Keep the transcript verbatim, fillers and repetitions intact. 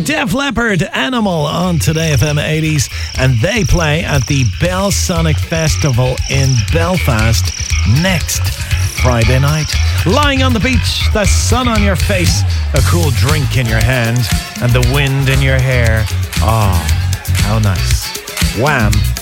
Def Leppard, Animal on Today F M eighties, and they play at the Bell Sonic Festival in Belfast next Friday night. Lying on the beach, the sun on your face, a cool drink in your hand, and the wind in your hair. Oh, how nice. Wham!